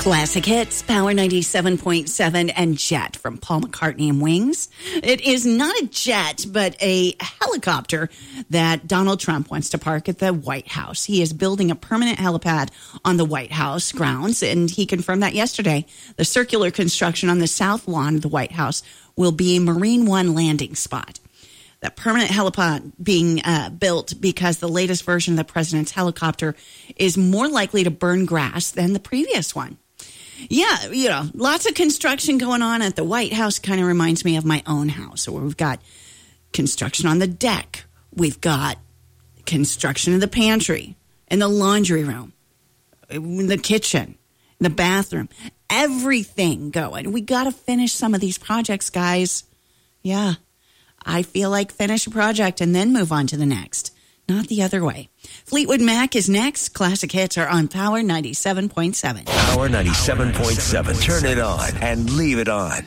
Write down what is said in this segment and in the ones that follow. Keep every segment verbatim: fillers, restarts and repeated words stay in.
Classic Hits, Power ninety-seven point seven, and Jet from Paul McCartney and Wings. It is not a jet, but a helicopter that Donald Trump wants to park at the White House. He is building a permanent helipad on the White House grounds, and he confirmed that yesterday. The circular construction on the south lawn of the White House will be a Marine One landing spot. The permanent helipad being uh, built because the latest version of the president's helicopter is more likely to burn grass than the previous one. Yeah, you know, lots of construction going on at the White House. Kind of reminds me of my own house, where we've got construction on the deck. We've got construction in the pantry, in the laundry room, in the kitchen, in the bathroom. Everything going. We got to finish some of these projects, guys. Yeah, I feel like finish a project and then move on to the next. Not the other way. Fleetwood Mac is next. Classic Hits are on Power ninety-seven point seven. Power ninety-seven point seven. Turn it on and leave it on.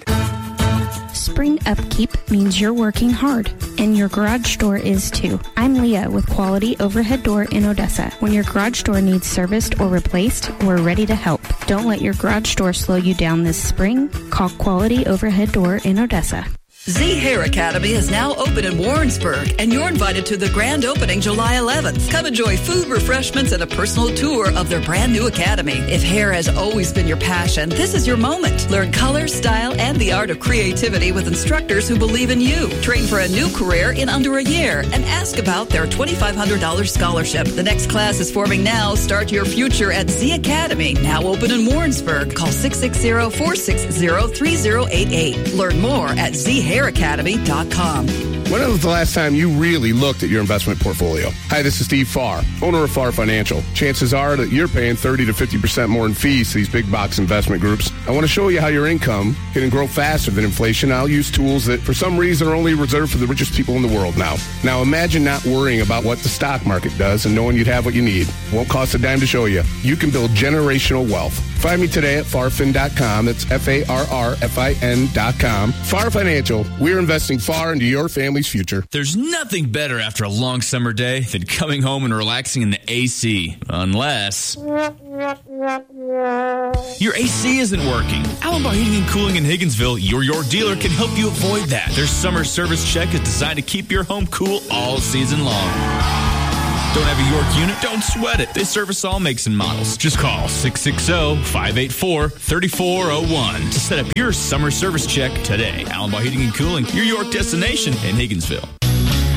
Spring upkeep means you're working hard, and your garage door is too. I'm Leah with Quality Overhead Door in Odessa. When your garage door needs serviced or replaced, we're ready to help. Don't let your garage door slow you down this spring. Call Quality Overhead Door in Odessa. Z Hair Academy is now open in Warrensburg, and you're invited to the grand opening July eleventh. Come enjoy food, refreshments, and a personal tour of their brand new academy. If hair has always been your passion, this is your moment. Learn color, style, and the art of creativity with instructors who believe in you. Train for a new career in under a year, and ask about their twenty-five hundred dollars scholarship. The next class is forming now. Start your future at Z Academy, now open in Warrensburg. Call six six zero, four six zero, three zero eight eight. Learn more at z hair academy dot com. When was the last time you really looked at your investment portfolio? Hi, this is Steve Farr, owner of Farr Financial. Chances are that you're paying thirty to fifty percent more in fees to these big box investment groups. I want to show you how your income can grow faster than inflation. I'll use tools that for some reason are only reserved for the richest people in the world now. Now imagine not worrying about what the stock market does and knowing you'd have what you need. It won't cost a dime to show you. You can build generational wealth. Find me today at farfin dot com. That's F A R R F I N dot com. Farr Financial. We're investing far into your family's future. There's nothing better after a long summer day than coming home and relaxing in the A C. Unless your A C isn't working. Allenbar Heating and Cooling in Higginsville, your York dealer, can help you avoid that. Their summer service check is designed to keep your home cool all season long. Don't have a York unit? Don't sweat it. They service all makes and models. Just call six six zero, five eight four, three four zero one to set up your summer service check today. Allenbar Heating and Cooling, your York destination in Higginsville.